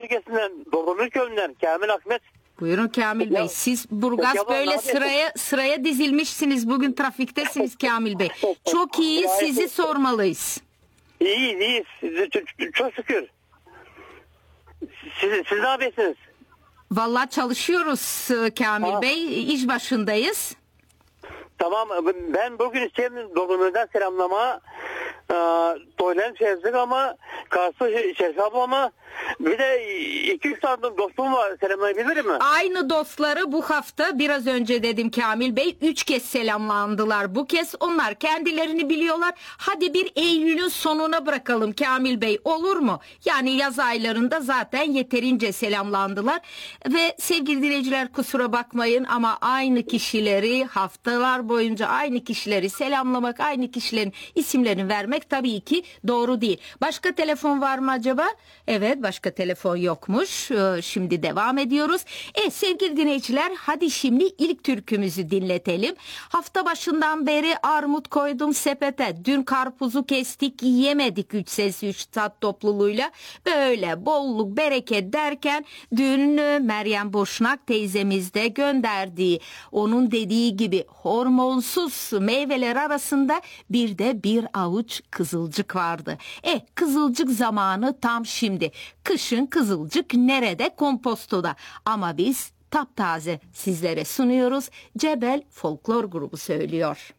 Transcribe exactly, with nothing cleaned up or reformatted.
bölgesinden, Doğruluk Köyü'nden Kamil Ahmet. Buyurun Kamil Bey. Siz Burgaz Kemal, böyle sıraya sıraya dizilmişsiniz. Bugün trafiktesiniz Kamil Bey. Çok iyi, sizi sormalıyız. İyi, iyiyiz. Çok, çok şükür. Siz, siz ne yapıyorsunuz? Vallahi çalışıyoruz Kamil Ha. Bey. İş başındayız. Tamam, ben bugün isteyeyim Doğruluk'tan selamlama. Toylan çevirdik ama karşı Şerif ama bir de iki üç tane dostum var, selamlayabilir mi? Aynı dostları bu hafta biraz önce dedim Kamil Bey üç kez selamlandılar bu kez. Onlar kendilerini biliyorlar. Hadi bir Eylül'ün sonuna bırakalım Kamil Bey, olur mu? Yani yaz aylarında zaten yeterince selamlandılar. Ve sevgili dinleyiciler kusura bakmayın ama aynı kişileri haftalar boyunca aynı kişileri selamlamak, aynı kişilerin isimlerini vermek tabii ki doğru değil. Başka telefon var mı acaba? Evet, başka telefon yokmuş. Şimdi devam ediyoruz. E sevgili dinleyiciler, hadi şimdi ilk türkümüzü dinletelim. Hafta başından beri armut koydum sepete. Dün karpuzu kestik yemedik üç ses üç tat topluluğuyla. Böyle bolluk bereket derken dün Meryem Boşnak teyzemiz de gönderdiği, onun dediği gibi hormonsuz meyveler arasında bir de bir avuç kızılcık vardı. E kızılcık zamanı tam şimdi. Kışın kızılcık nerede? Kompostoda. Ama biz taptaze sizlere sunuyoruz. Cebel Folklor Grubu söylüyor.